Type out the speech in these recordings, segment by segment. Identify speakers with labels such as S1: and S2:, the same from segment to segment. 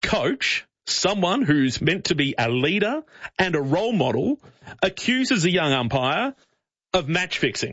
S1: coach, someone who's meant to be a leader and a role model, accuses a young umpire of match fixing.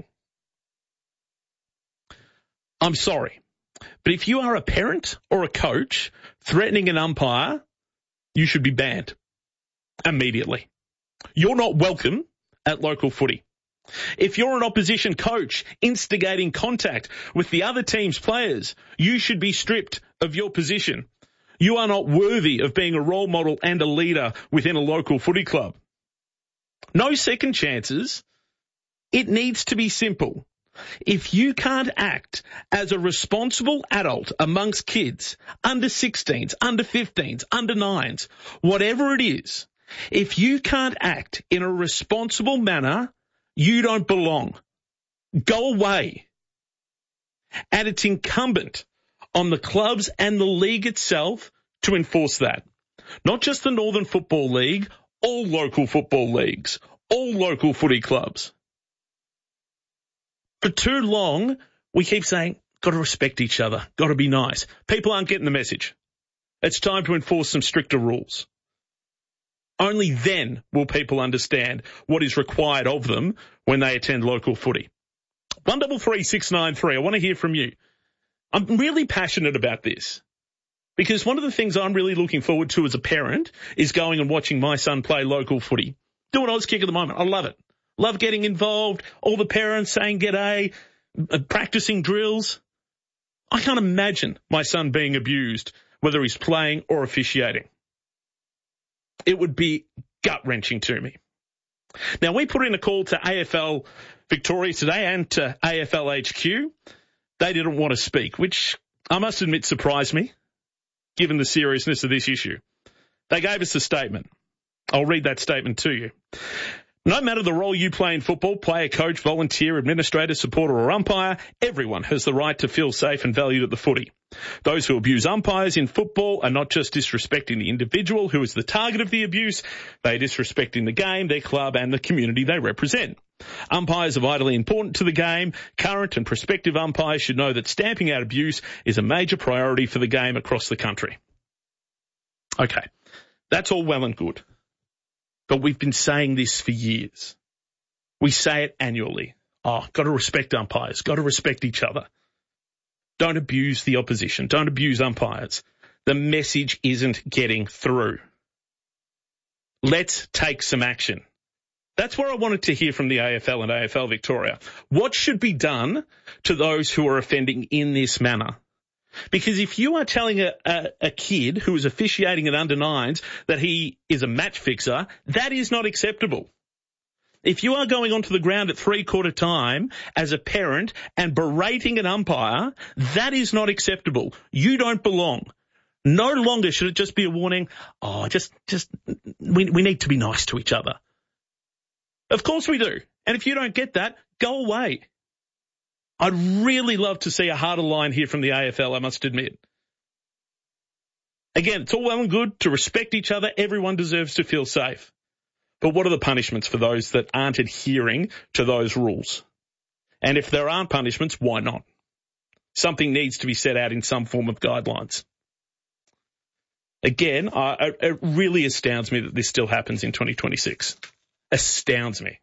S1: I'm sorry, but if you are a parent or a coach threatening an umpire, you should be banned immediately. You're not welcome at local footy. If you're an opposition coach instigating contact with the other team's players, you should be stripped of your position. You are not worthy of being a role model and a leader within a local footy club. No second chances. It needs to be simple. If you can't act as a responsible adult amongst kids, under 16s, under 15s, under 9s, whatever it is, if you can't act in a responsible manner, you don't belong. Go away. And it's incumbent on the clubs and the league itself to enforce that. Not just the Northern Football League, all local football leagues, all local footy clubs. For too long, we keep saying, got to respect each other, got to be nice. People aren't getting the message. It's time to enforce some stricter rules. Only then will people understand what is required of them when they attend local footy. 133693, I want to hear from you. I'm really passionate about this because one of the things I'm really looking forward to as a parent is going and watching my son play local footy. Doing Auskick at the moment. I love it. Love getting involved, all the parents saying g'day, practicing drills. I can't imagine my son being abused, whether he's playing or officiating. It would be gut-wrenching to me. Now, we put in a call to AFL Victoria today and to AFL HQ. They didn't want to speak, which I must admit surprised me, given the seriousness of this issue. They gave us a statement. I'll read that statement to you. No matter the role you play in football, player, coach, volunteer, administrator, supporter or umpire, everyone has the right to feel safe and valued at the footy. Those who abuse umpires in football are not just disrespecting the individual who is the target of the abuse, they are disrespecting the game, their club and the community they represent. Umpires are vitally important to the game. Current and prospective umpires should know that stamping out abuse is a major priority for the game across the country. Okay, that's all well and good. But we've been saying this for years. We say it annually. Got to respect umpires, got to respect each other. Don't abuse the opposition, don't abuse umpires. The message isn't getting through. Let's take some action. That's where I wanted to hear from the AFL and AFL Victoria. What should be done to those who are offending in this manner? Because if you are telling a kid who is officiating at under 9s that he is a match fixer, that is not acceptable. If you are going onto the ground at three-quarter time as a parent and berating an umpire, that is not acceptable. You don't belong. No longer should it just be a warning, we need to be nice to each other. Of course we do. And if you don't get that, go away. I'd really love to see a harder line here from the AFL, I must admit. Again, it's all well and good to respect each other. Everyone deserves to feel safe. But what are the punishments for those that aren't adhering to those rules? And if there aren't punishments, why not? Something needs to be set out in some form of guidelines. Again, it really astounds me that this still happens in 2026. Astounds me.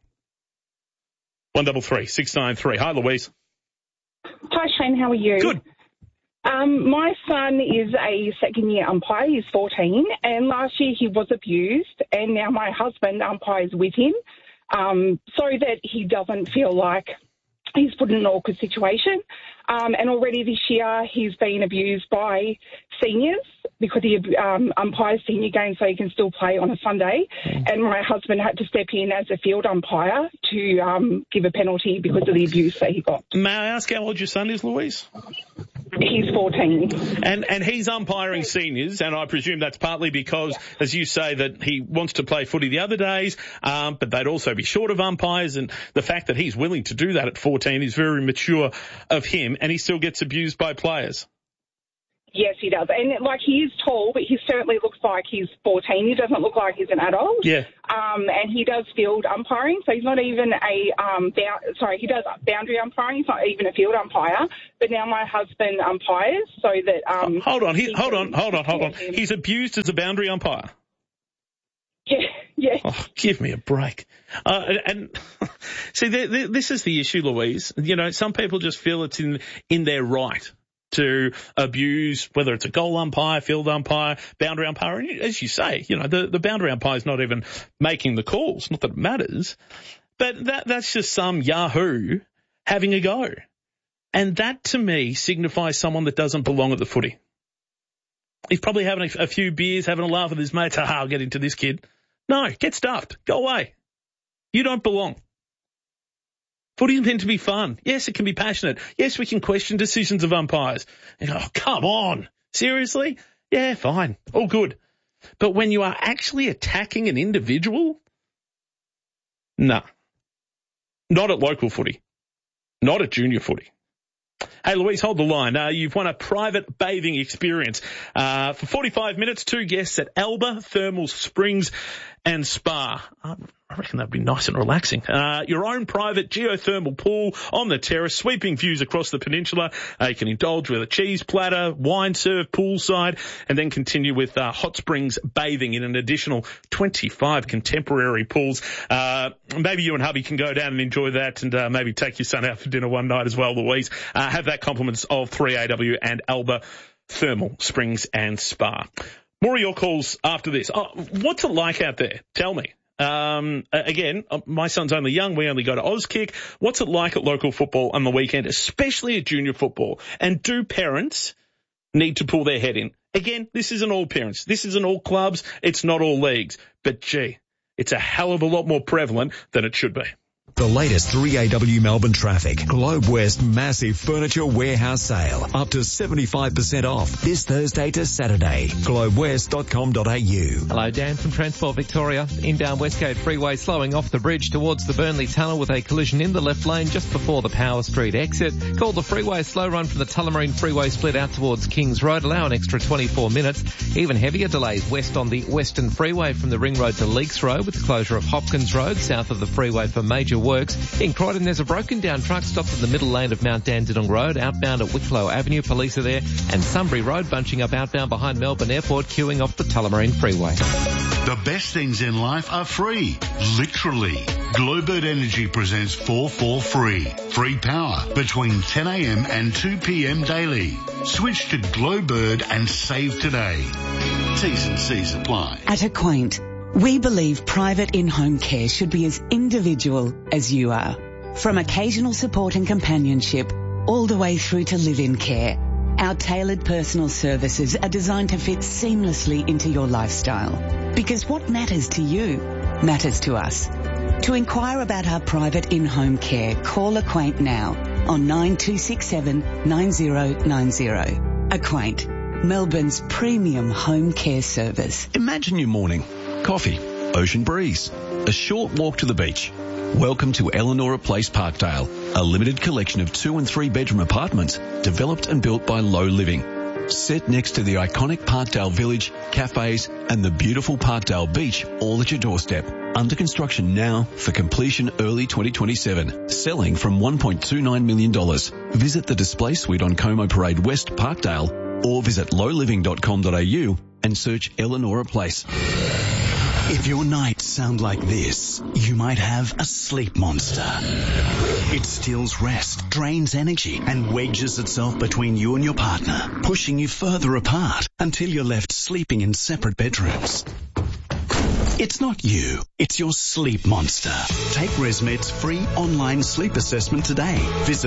S1: 133693. Hi, Louise.
S2: Hi, Shane. How are you?
S1: Good.
S2: My son is a second-year umpire. He's 14, and last year he was abused, and now my husband umpires with him so that he doesn't feel like he's put in an awkward situation. And already this year he's been abused by seniors because he umpires senior games so he can still play on a Sunday. And my husband had to step in as a field umpire to give a penalty because of the abuse that he got.
S1: May I ask how old your son is, Louise?
S2: He's 14.
S1: And he's umpiring seniors, and I presume that's partly because, as you say, that he wants to play footy the other days, but they'd also be short of umpires, and the fact that he's willing to do that at 14 is very mature of him, and he still gets abused by players.
S2: Yes, he does. And, he is tall, but he certainly looks like he's 14. He doesn't look like he's an adult.
S1: Yeah.
S2: And he does field umpiring, so he's not even he does boundary umpiring. He's not even a field umpire. But now my husband umpires so that...
S1: Hold on. He's abused as a boundary umpire?
S2: Yeah.
S1: Oh, give me a break. And see, this is the issue, Louise. You know, some people just feel it's in their right to abuse, whether it's a goal umpire, field umpire, boundary umpire. And as you say, you know, the boundary umpire is not even making the calls. Not that it matters, but that's just some yahoo having a go. And that, to me, signifies someone that doesn't belong at the footy. He's probably having a few beers, having a laugh with his mates. I'll get into this kid. No, get stuffed. Go away. You don't belong. Footy's meant to be fun. Yes, it can be passionate. Yes, we can question decisions of umpires. And go, oh, come on. Seriously? Yeah, fine. All good. But when you are actually attacking an individual, no. Not at local footy. Not at junior footy. Hey, Louise, hold the line. You've won a private bathing experience. For 45 minutes, 2 guests at Alba Thermal Springs and Spa. I reckon that'd be nice and relaxing. Your own private geothermal pool on the terrace, sweeping views across the peninsula. You can indulge with a cheese platter, wine served poolside, and then continue with hot springs bathing in an additional 25 contemporary pools. Maybe you and hubby can go down and enjoy that, and maybe take your son out for dinner one night as well, Louise. Have that compliments of 3AW and Alba Thermal Springs and Spa. More of your calls after this. Oh, what's it like out there? Tell me. Again, my son's only young. We only go to Auskick. What's it like at local football on the weekend, especially at junior football? And do parents need to pull their head in? Again, this isn't all parents. This isn't all clubs. It's not all leagues. But, gee, it's a hell of a lot more prevalent than it should be.
S3: The latest 3AW Melbourne traffic. Globe West massive furniture warehouse sale. Up to 75% off this Thursday to Saturday. globewest.com.au.
S4: Hello, Dan from Transport Victoria. Inbound Westgate Freeway slowing off the bridge towards the Burnley Tunnel with a collision in the left lane just before the Power Street exit. Call the freeway slow run from the Tullamarine Freeway split out towards Kings Road. Allow an extra 24 minutes. Even heavier delays west on the Western Freeway from the Ring Road to Leakes Road with the closure of Hopkins Road south of the freeway for major works. In Croydon, there's a broken down truck stopped in the middle lane of Mount Dandenong Road, outbound at Wicklow Avenue. Police are there. And Sunbury Road bunching up outbound behind Melbourne Airport, queuing off the Tullamarine Freeway.
S5: The best things in life are free. Literally. Glowbird Energy presents 4 Free. Free power between 10 a.m. and 2 p.m. daily. Switch to Glowbird and save today. T's and C's apply.
S6: At Acquaint, we believe private in-home care should be as individual as you are. From occasional support and companionship, all the way through to live-in care, our tailored personal services are designed to fit seamlessly into your lifestyle. Because what matters to you matters to us. To inquire about our private in-home care, call Acquaint now on 9267 9090. Acquaint, Melbourne's premium home care service.
S3: Imagine your morning. Coffee, ocean breeze, a short walk to the beach. Welcome to Eleanora Place Parkdale, a limited collection of 2 and 3 bedroom apartments developed and built by Low Living. Set next to the iconic Parkdale Village, cafes and the beautiful Parkdale Beach all at your doorstep. Under construction now for completion early 2027. Selling from $1.29 million. Visit the display suite on Como Parade West, Parkdale, or visit lowliving.com.au and search Eleanora Place.
S7: If your nights sound like this, you might have a sleep monster. It steals rest, drains energy, and wedges itself between you and your partner, pushing you further apart until you're left sleeping in separate bedrooms. It's not you, it's your sleep monster. Take ResMed's free online sleep assessment today. Visit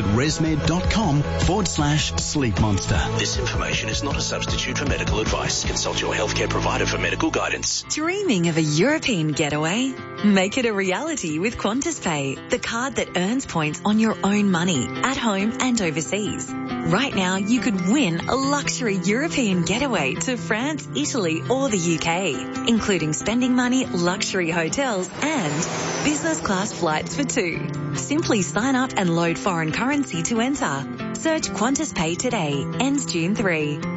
S7: resmed.com/sleep monster.
S8: This information is not a substitute for medical advice. Consult your healthcare provider for medical guidance.
S9: Dreaming of a European getaway? Make it a reality with Qantas Pay, the card that earns points on your own money, at home and overseas. Right now, you could win a luxury European getaway to France, Italy, or the UK, including spending money, luxury hotels, and business class flights for 2. Simply sign up and load foreign currency to enter. Search Qantas Pay today. Ends June 3.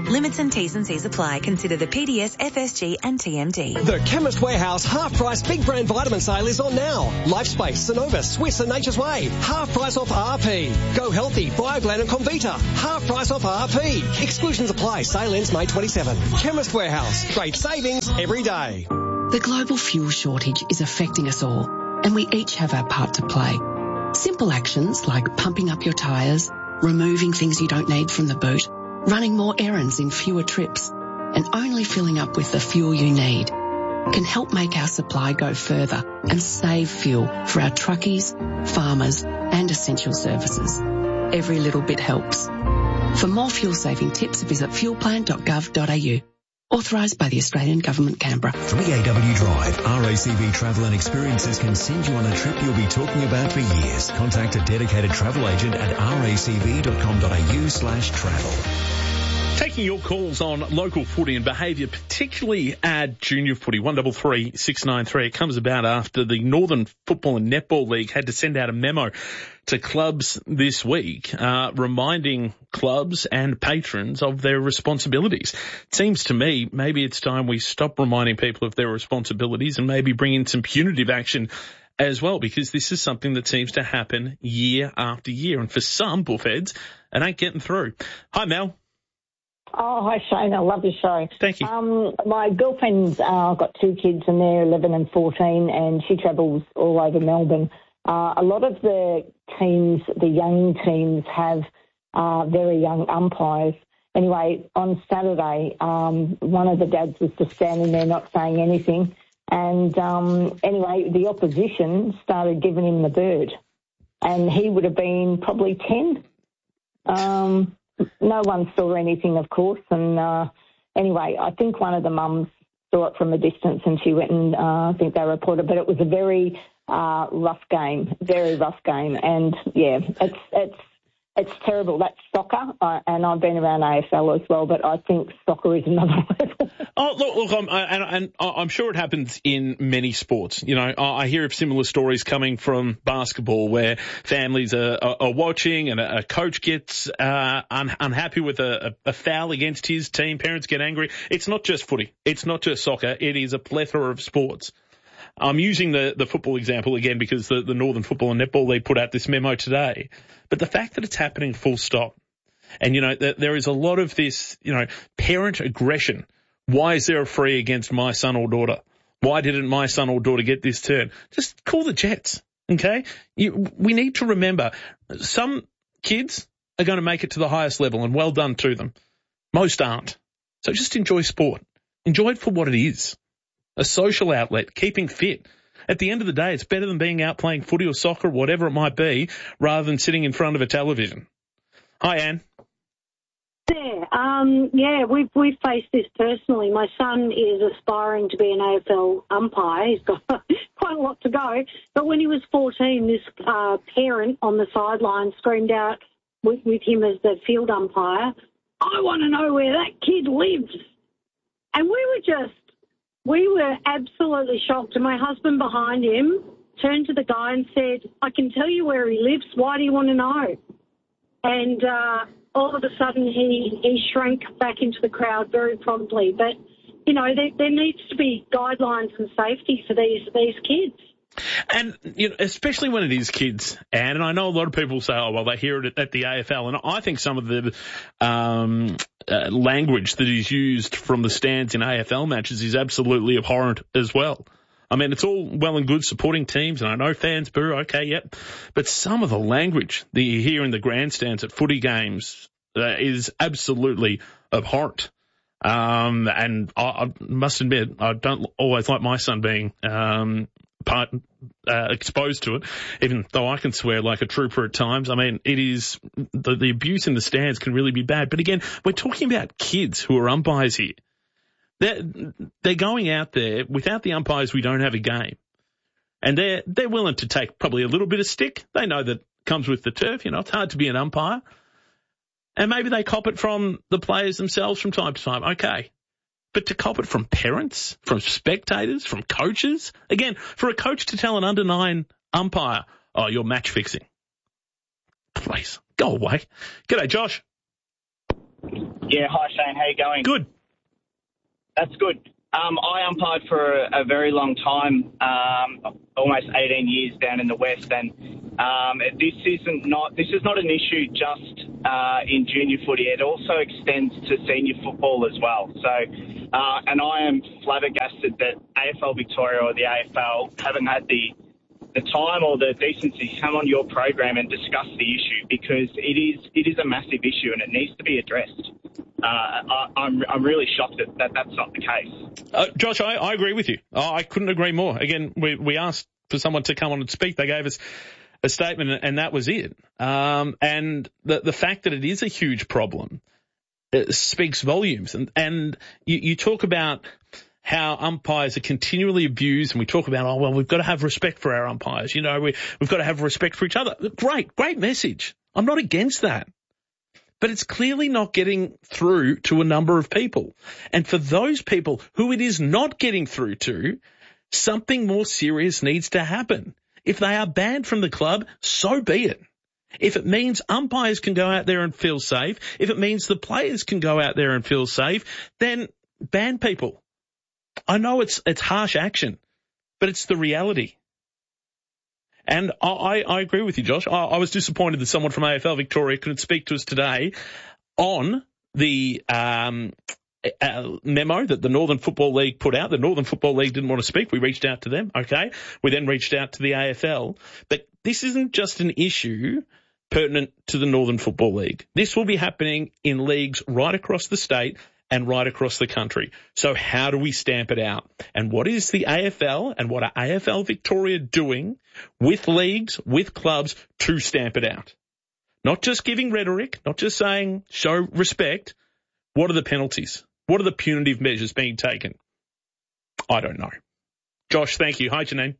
S9: Limits and T's and C's apply. Consider the PDS, FSG and TMD.
S10: The Chemist Warehouse half-price big brand vitamin sale is on now. Lifespace, Synovus, Swiss and Nature's Way. Half price off RP. Go Healthy, Bioglan and Comvita. Half price off RP. Exclusions apply. Sale ends May 27. Chemist Warehouse. Great savings every day.
S11: The global fuel shortage is affecting us all, and we each have our part to play. Simple actions like pumping up your tyres, removing things you don't need from the boot, running more errands in fewer trips, and only filling up with the fuel you need can help make our supply go further and save fuel for our truckies, farmers, and essential services. Every little bit helps. For more fuel-saving tips, visit fuelplan.gov.au. Authorised by the Australian Government, Canberra.
S12: 3AW Drive. RACV Travel and Experiences can send you on a trip you'll be talking about for years. Contact a dedicated travel agent at racv.com.au/travel.
S1: Taking your calls on local footy and behaviour, particularly at junior footy, 133 693. It comes about after the Northern Football and Netball League had to send out a memo to clubs this week, reminding clubs and patrons of their responsibilities. It seems to me maybe it's time we stop reminding people of their responsibilities and maybe bring in some punitive action as well, because this is something that seems to happen year after year. And for some bullheads, it ain't getting through. Hi, Mel.
S13: Oh, hi, Shane. I love your show.
S1: Thank you.
S13: My girlfriend's got two kids, and they're 11 and 14, and she travels all over Melbourne. A lot of the teams, the young teams, have very young umpires. Anyway, on Saturday, one of the dads was just standing there not saying anything. And anyway, the opposition started giving him the bird. And he would have been probably 10. No one saw anything, of course. And anyway, I think one of the mums saw it from a distance and she went and I think they reported. But it was a very rough game, very rough game. And, yeah, it's terrible. That's soccer, and I've been around AFL as well, but I think soccer is another level.
S1: Oh, look, I'm sure it happens in many sports. You know, I hear of similar stories coming from basketball where families are watching and a coach gets unhappy with a foul against his team. Parents get angry. It's not just footy. It's not just soccer. It is a plethora of sports. I'm using the football example again because the Northern Football and Netball League put out this memo today. But the fact that it's happening full stop, and, you know, there is a lot of this, you know, parent aggression. Why is there a free against my son or daughter? Why didn't my son or daughter get this turn? Just call the Jets, okay? We need to remember some kids are going to make it to the highest level, and well done to them. Most aren't. So just enjoy sport. Enjoy it for what it is. A social outlet, keeping fit. At the end of the day, it's better than being out playing footy or soccer, whatever it might be, rather than sitting in front of a television. Hi, Anne.
S14: Yeah, we've faced this personally. My son is aspiring to be an AFL umpire. He's got quite a lot to go. But when he was 14, this parent on the sideline screamed out with him as the field umpire, "I want to know where that kid lives." And we were absolutely shocked. And my husband behind him turned to the guy and said, "I can tell you where he lives. Why do you want to know?" And all of a sudden he shrank back into the crowd very promptly. But, you know, there needs to be guidelines and safety for these kids.
S1: And, you know, especially when it is kids, Anne, and I know a lot of people say, oh, well, they hear it at the AFL, and I think some of the language that is used from the stands in AFL matches is absolutely abhorrent as well. I mean, it's all well and good supporting teams, and I know fans boo, okay, yep, but some of the language that you hear in the grandstands at footy games is absolutely abhorrent. And I must admit, I don't always like my son being exposed to it, even though I can swear like a trooper at times. I mean, it is the abuse in the stands can really be bad. But again, we're talking about kids who are umpires here. They're going out there without the umpires. We don't have a game, and they're willing to take probably a little bit of stick. They know that comes with the turf. You know, it's hard to be an umpire, and maybe they cop it from the players themselves from time to time. Okay. But to cop it from parents, from spectators, from coaches, again, for a coach to tell an under-9 umpire, oh, you're match fixing. Please, go away. G'day, Josh.
S15: Yeah, hi Shane, how you going?
S1: Good.
S15: That's good. I umpired for a very long time, almost 18 years down in the West, and this is not an issue just in junior footy. It also extends to senior football as well. So, and I am flabbergasted that AFL Victoria or the AFL haven't had the time or the decency to come on your program and discuss the issue, because it is a massive issue and it needs to be addressed. I'm really shocked that that's not the case.
S1: Josh, I agree with you. I couldn't agree more. Again, we asked for someone to come on and speak. They gave us a statement and that was it. And the fact that it is a huge problem, it speaks volumes. And you talk about how umpires are continually abused, and we talk about, we've got to have respect for our umpires. You know, we've got to have respect for each other. Great message. I'm not against that. But it's clearly not getting through to a number of people. And for those people who it is not getting through to, something more serious needs to happen. If they are banned from the club, so be it. If it means umpires can go out there and feel safe, if it means the players can go out there and feel safe, then ban people. I know it's harsh action, but it's the reality. And I agree with you, Josh. I was disappointed that someone from AFL Victoria couldn't speak to us today on the memo that the Northern Football League put out. The Northern Football League didn't want to speak. We reached out to them, okay? We then reached out to the AFL. But this isn't just an issue pertinent to the Northern Football League. This will be happening in leagues right across the state and right across the country. So how do we stamp it out? And what is the AFL and what are AFL Victoria doing with leagues, with clubs to stamp it out? Not just giving rhetoric, not just saying show respect. What are the penalties? What are the punitive measures being taken? I don't know. Josh, thank you. Hi, Janine.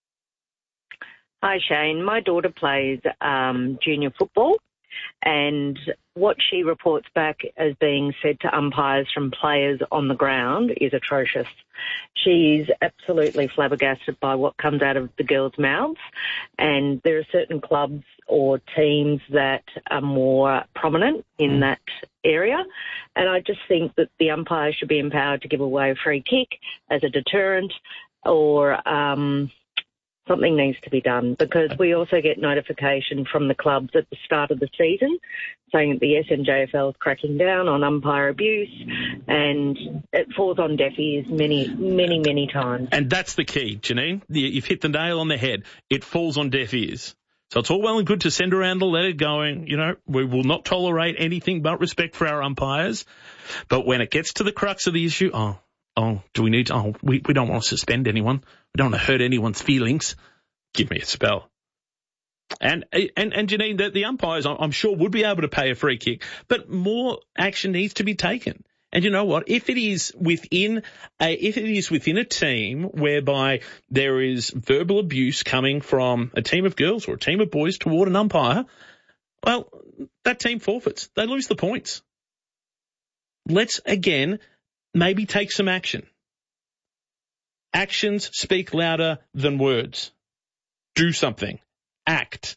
S16: Hi, Shane. My daughter plays junior football, and what she reports back as being said to umpires from players on the ground is atrocious. She's absolutely flabbergasted by what comes out of the girls' mouths, and there are certain clubs or teams that are more prominent in that area, and I just think that the umpires should be empowered to give away a free kick as a deterrent, or something needs to be done, because we also get notification from the clubs at the start of the season saying that the SNJFL is cracking down on umpire abuse, and it falls on deaf ears many times.
S1: And that's the key, Janine. You've hit the nail on the head. It falls on deaf ears. So it's all well and good to send around a letter going, you know, we will not tolerate anything but respect for our umpires. But when it gets to the crux of the issue, do we need to, we don't want to suspend anyone. We don't want to hurt anyone's feelings. Give me a spell. And Janine, the umpires, I'm sure, would be able to pay a free kick, but more action needs to be taken. And you know what? If it is within a team whereby there is verbal abuse coming from a team of girls or a team of boys toward an umpire, well, that team forfeits. They lose the points. Let's, again, maybe take some action. Actions speak louder than words. Do something. Act.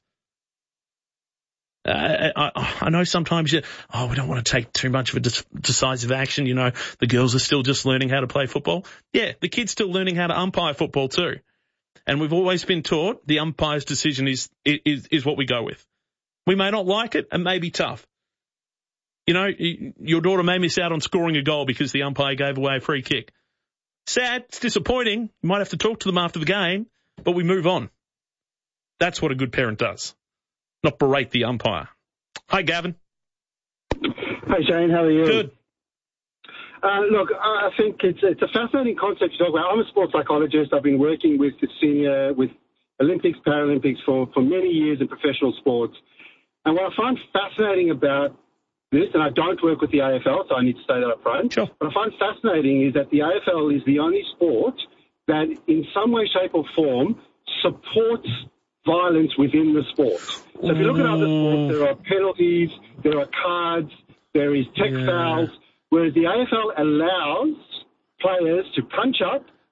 S1: I know sometimes we don't want to take too much of a decisive action. You know, the girls are still just learning how to play football. Yeah, the kids still learning how to umpire football too. And we've always been taught the umpire's decision is what we go with. We may not like it, it may be tough. You know, your daughter may miss out on scoring a goal because the umpire gave away a free kick. Sad, it's disappointing. You might have to talk to them after the game, but we move on. That's what a good parent does. Not berate the umpire. Hi, Gavin.
S17: Hi, Shane. How are you?
S1: Good.
S17: Look, I think it's a fascinating concept to talk about. I'm a sports psychologist. I've been working with Olympics, Paralympics for many years in professional sports. And what I find fascinating about this, and I don't work with the AFL, so I need to say that up front.
S1: Sure.
S17: What I find fascinating is that the AFL is the only sport that in some way, shape or form supports violence within the sport. So if you look at other sports, there are penalties, there are cards, there is tech fouls, whereas the AFL allows players to punch up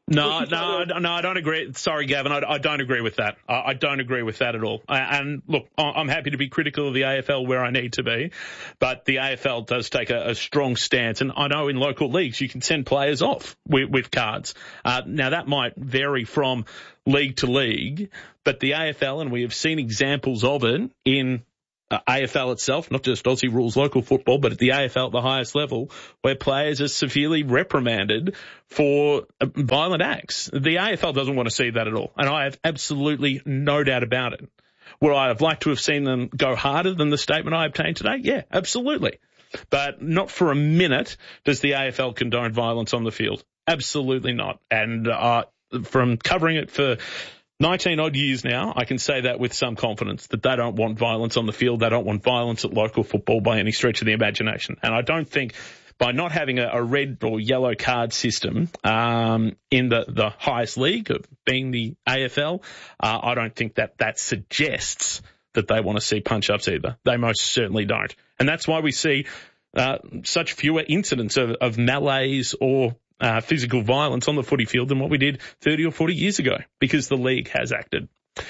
S1: No, I don't agree. Sorry, Gavin, I don't agree with that. I don't agree with that at all. And look, I'm happy to be critical of the AFL where I need to be, but the AFL does take a strong stance. And I know in local leagues you can send players off with cards. Now that might vary from league to league, but the AFL, and we have seen examples of it in AFL itself, not just Aussie rules local football, but at the AFL at the highest level, where players are severely reprimanded for violent acts. The AFL doesn't want to see that at all, and I have absolutely no doubt about it. Would I have liked to have seen them go harder than the statement I obtained today? Yeah, absolutely. But not for a minute does the AFL condone violence on the field. Absolutely not. And from covering it for 19 odd years now, I can say that with some confidence, that they don't want violence on the field. They don't want violence at local football by any stretch of the imagination. And I don't think by not having a red or yellow card system in the highest league, of being the AFL, I don't think that suggests that they want to see punch-ups either. They most certainly don't. And that's why we see such fewer incidents of melees or physical violence on the footy field than what we did 30 or 40 years ago, because the league has acted.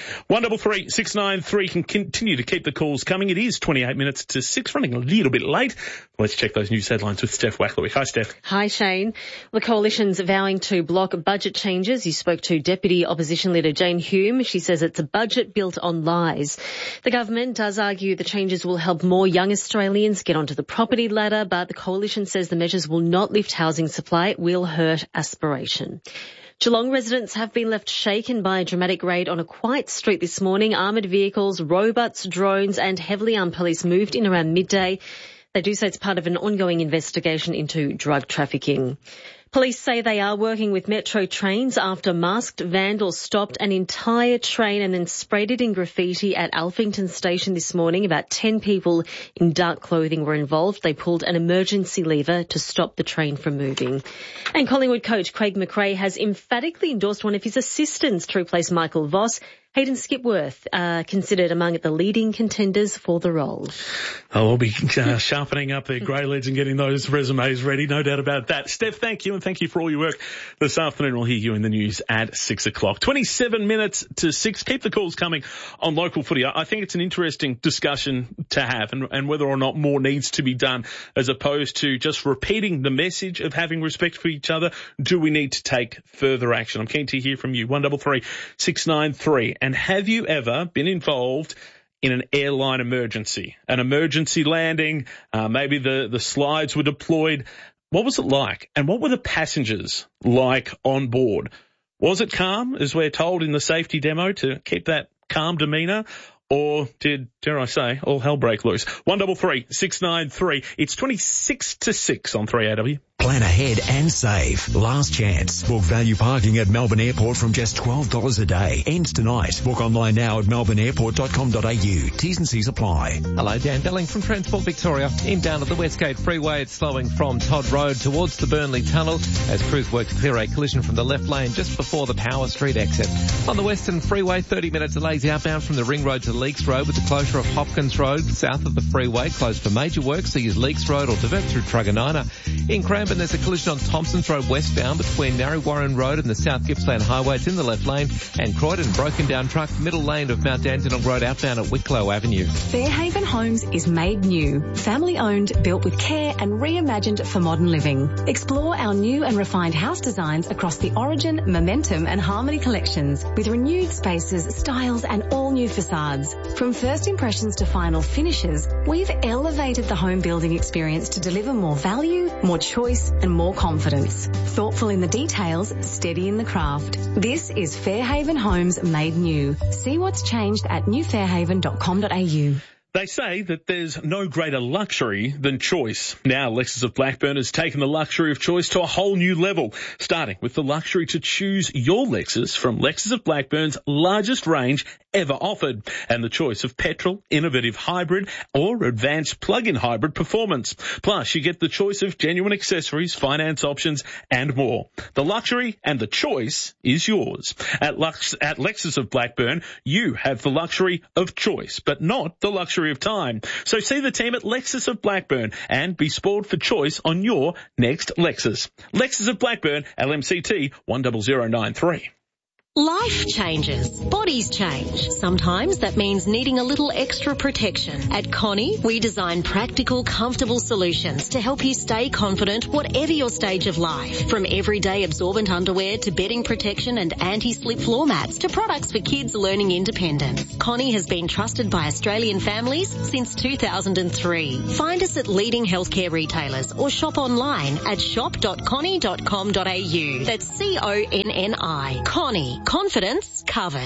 S1: 133 693 can continue to keep the calls coming. It is 28 minutes to 6, running a little bit late. Let's check those news headlines with Steph Wacklowick. Hi, Steph.
S18: Hi, Shane. The coalition's vowing to block budget changes. You spoke to Deputy Opposition Leader Jane Hume. She says it's a budget built on lies. The government does argue the changes will help more young Australians get onto the property ladder, but the coalition says the measures will not lift housing supply. It will hurt aspiration. Geelong residents have been left shaken by a dramatic raid on a quiet street this morning. Armoured vehicles, robots, drones and heavily armed police moved in around midday. They do say it's part of an ongoing investigation into drug trafficking. Police say they are working with Metro Trains after masked vandals stopped an entire train and then sprayed it in graffiti at Alphington Station this morning. About 10 people in dark clothing were involved. They pulled an emergency lever to stop the train from moving. And Collingwood coach Craig McRae has emphatically endorsed one of his assistants to replace Michael Voss. Hayden Skipworth, considered among the leading contenders for the role.
S1: Oh, we'll be sharpening up their grey lids and getting those resumes ready, no doubt about that. Steph, thank you, and thank you for all your work this afternoon. We'll hear you in the news at 6 o'clock. 27 minutes to 6. Keep the calls coming on local footy. I think it's an interesting discussion to have, and whether or not more needs to be done, as opposed to just repeating the message of having respect for each other. Do we need to take further action? I'm keen to hear from you. 133 693. And have you ever been involved in an airline emergency? An emergency landing, maybe the slides were deployed. What was it like? And what were the passengers like on board? Was it calm, as we're told in the safety demo, to keep that calm demeanour? Or did, dare I say, all hell break loose? 133 693. It's 26 to 6 on 3AW.
S12: Plan ahead and save. Last chance. Book value parking at Melbourne Airport from just $12 a day. Ends tonight. Book online now at melbourneairport.com.au. T's and C's apply.
S4: Hello, Dan Belling from Transport Victoria. Inbound at the Westgate Freeway, it's slowing from Todd Road towards the Burnley Tunnel as crews work to clear a collision from the left lane just before the Power Street exit. On the Western Freeway, 30-minute delays outbound from the Ring Road to Leakes Road with the closure of Hopkins Road south of the freeway, closed for major work, so use Leakes Road or divert through Truganina. In Cranbourne, there's a collision on Thompsons Road westbound between Narry Warren Road and the South Gippsland Highway. It's in the left lane. And Croydon, broken down truck, middle lane of Mount Dandenong Road outbound at Wicklow Avenue.
S19: Fairhaven Homes is made new. Family owned, built with care and reimagined for modern living. Explore our new and refined house designs across the Origin, Momentum and Harmony collections with renewed spaces, styles and all new facades. From first impressions to final finishes, we've elevated the home building experience to deliver more value, more choice and more confidence. Thoughtful in the details, steady in the craft. This is Fairhaven Homes made new. See what's changed at newfairhaven.com.au.
S1: They say that there's no greater luxury than choice. Now, Lexus of Blackburn has taken the luxury of choice to a whole new level, starting with the luxury to choose your Lexus from Lexus of Blackburn's largest range ever offered, and the choice of petrol, innovative hybrid, or advanced plug-in hybrid performance. Plus, you get the choice of genuine accessories, finance options, and more. The luxury and the choice is yours. At Lexus of Blackburn, you have the luxury of choice, but not the luxury of time. So see the team at Lexus of Blackburn and be spoiled for choice on your next Lexus. Lexus of Blackburn, LMCT 10093.
S20: Life changes. Bodies change. Sometimes that means needing a little extra protection. At Connie, we design practical, comfortable solutions to help you stay confident whatever your stage of life. From everyday absorbent underwear to bedding protection and anti-slip floor mats to products for kids learning independence. Connie has been trusted by Australian families since 2003. Find us at leading healthcare retailers or shop online at shop.connie.com.au. That's CONNI. Connie. Confidence covered.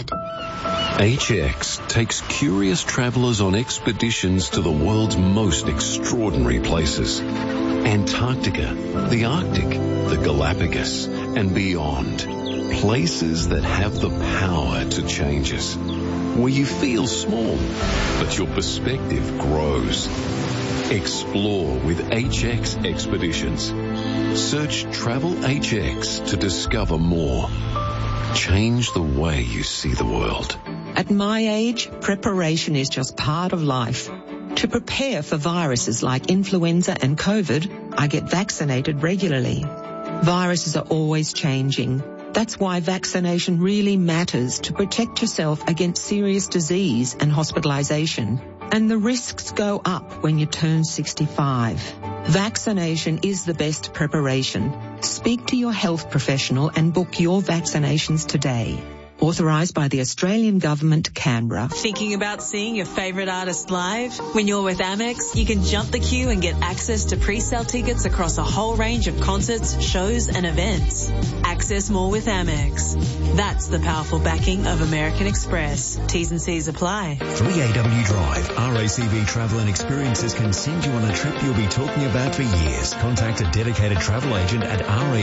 S3: HX takes curious travellers on expeditions to the world's most extraordinary places. Antarctica, the Arctic, the Galapagos, and beyond. Places that have the power to change us. Where you feel small, but your perspective grows. Explore with HX Expeditions. Search Travel HX to discover more. Change the way you see the world.
S21: At my age, preparation is just part of life. To prepare for viruses like influenza and COVID, I get vaccinated regularly. Viruses are always changing. That's why vaccination really matters to protect yourself against serious disease and hospitalization. And the risks go up when you turn 65. Vaccination is the best preparation. Speak to your health professional and book your vaccinations today. Authorised by the Australian Government, Canberra.
S22: Thinking about seeing your favourite artist live? When you're with Amex, you can jump the queue and get access to pre-sale tickets across a whole range of concerts, shows and events. Access more with Amex. That's the powerful backing of American Express. T's and C's apply.
S12: 3AW Drive. RACV Travel and Experiences can send you on a trip you'll be talking about for years. Contact a dedicated travel agent at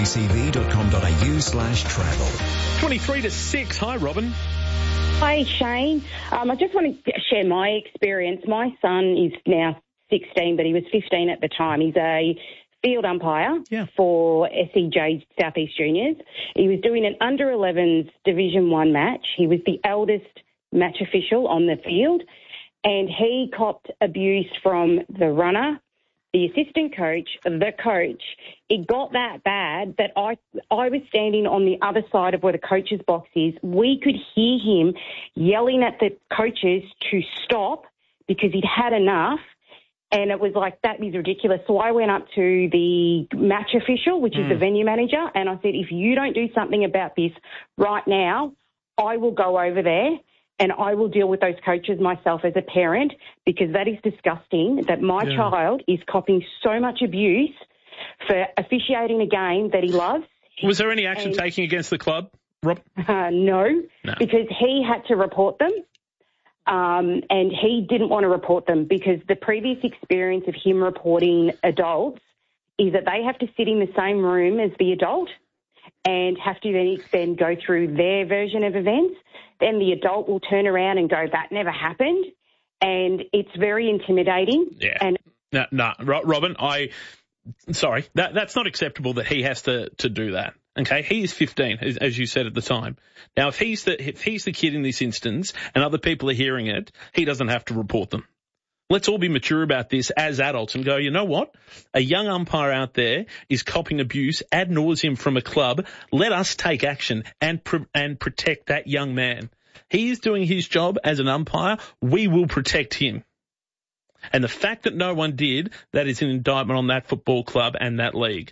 S12: racv.com.au/travel.
S1: 23 to 6. Hi, Robin.
S23: Hi, Shane. I just want to share my experience. My son is now 16, but he was 15 at the time. He's a field umpire for SEJ Southeast Juniors. He was doing an under-11s Division 1 match. He was the eldest match official on the field, and he copped abuse from the runner, the assistant coach, the coach. It got that bad that I was standing on the other side of where the coach's box is. We could hear him yelling at the coaches to stop because he'd had enough. And it was like, that is ridiculous. So I went up to the match official, which is the venue manager, and I said, if you don't do something about this right now, I will go over there and I will deal with those coaches myself as a parent, because that is disgusting that my child is copping so much abuse for officiating a game that he loves.
S1: Was there any action taken against the club, Rob?
S23: No, because he had to report them. And he didn't want to report them because the previous experience of him reporting adults is that they have to sit in the same room as the adult and have to then go through their version of events. Then the adult will turn around and go, that never happened. And it's very intimidating.
S1: Yeah. And Robin, sorry, that's not acceptable that he has to do that. Okay, he is 15, as you said at the time. Now, if he's the kid in this instance and other people are hearing it, he doesn't have to report them. Let's all be mature about this as adults and go, you know what? A young umpire out there is copping abuse ad nauseum from a club. Let us take action and protect that young man. He is doing his job as an umpire. We will protect him. And the fact that no one did, that is an indictment on that football club and that league.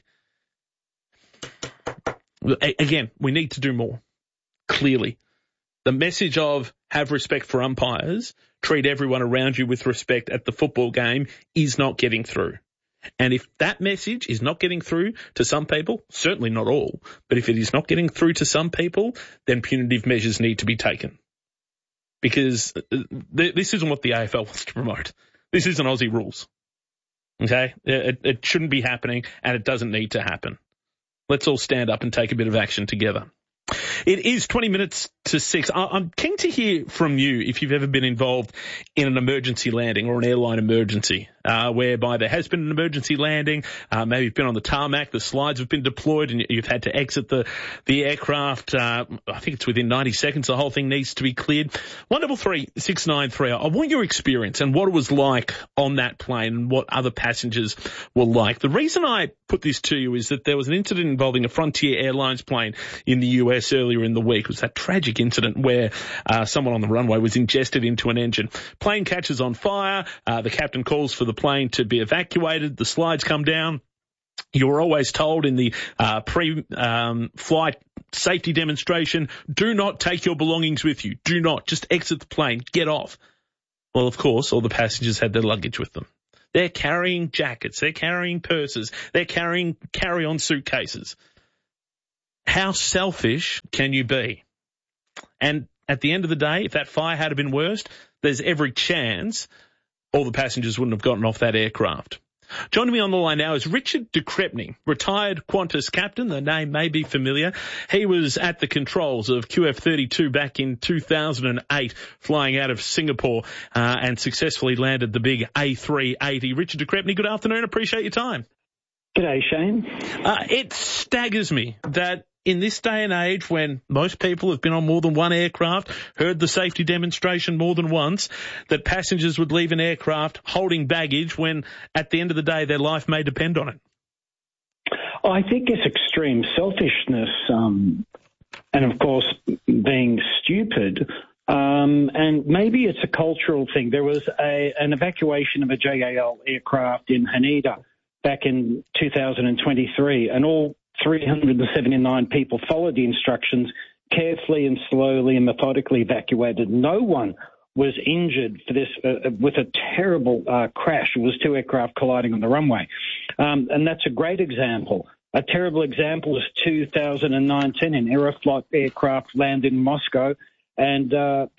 S1: Again, we need to do more. Clearly. The message of have respect for umpires, treat everyone around you with respect at the football game is not getting through. And if that message is not getting through to some people, certainly not all, but if it is not getting through to some people, then punitive measures need to be taken. Because this isn't what the AFL wants to promote. This isn't Aussie rules. Okay? It shouldn't be happening, and it doesn't need to happen. Let's all stand up and take a bit of action together. It is 20 minutes to to 6. I'm keen to hear from you if you've ever been involved in an emergency landing or an airline emergency, whereby there has been an emergency landing. Maybe you've been on the tarmac, the slides have been deployed, and you've had to exit the aircraft. I think it's within 90 seconds. The whole thing needs to be cleared. 133 693. I want your experience and what it was like on that plane and what other passengers were like. The reason I put this to you is that there was an incident involving a Frontier Airlines plane in the US earlier in the week. It was that tragic incident where someone on the runway was ingested into an engine. Plane catches on fire. The captain calls for the plane to be evacuated. The slides come down. You were always told in the pre-flight safety demonstration, do not take your belongings with you. Do not. Just exit the plane. Get off. Well, of course, all the passengers had their luggage with them. They're carrying jackets. They're carrying purses. They're carrying carry-on suitcases. How selfish can you be? And at the end of the day, if that fire had been worse, there's every chance all the passengers wouldn't have gotten off that aircraft. Joining me on the line now is Richard de Crespigny, retired Qantas captain. The name may be familiar. He was at the controls of QF32 back in 2008, flying out of Singapore, and successfully landed the big A380. Richard de Crespigny, good afternoon. Appreciate your time.
S2: G'day, Shane.
S1: It staggers me that in this day and age when most people have been on more than one aircraft, heard the safety demonstration more than once, that passengers would leave an aircraft holding baggage when at the end of the day their life may depend on it.
S2: I think it's extreme selfishness, and of course being stupid. And maybe it's a cultural thing. There was an evacuation of a JAL aircraft in Haneda back in 2023, and all 379 people followed the instructions, carefully and slowly and methodically evacuated. No one was injured for this with a terrible crash. It was two aircraft colliding on the runway. And that's a great example. A terrible example is 2019, an Aeroflot aircraft landed in Moscow, and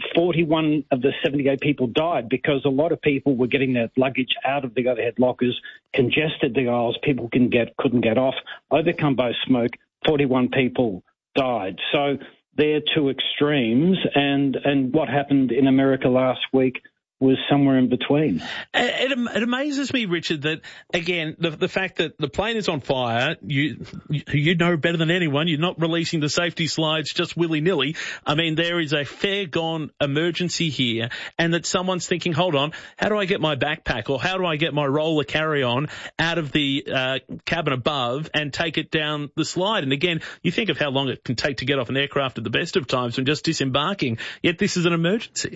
S2: 41 of the 78 people died because a lot of people were getting their luggage out of the overhead lockers, congested the aisles, people couldn't get off, overcome by smoke. 41 people died. So they're two extremes, and what happened in America last week was somewhere in between.
S1: It amazes me, Richard, that, again, the fact that the plane is on fire, you know better than anyone, you're not releasing the safety slides just willy-nilly. I mean, there is a fair-gone emergency here, and that someone's thinking, hold on, how do I get my backpack or how do I get my roller carry-on out of the cabin above and take it down the slide? And again, you think of how long it can take to get off an aircraft at the best of times when just disembarking, yet this is an emergency.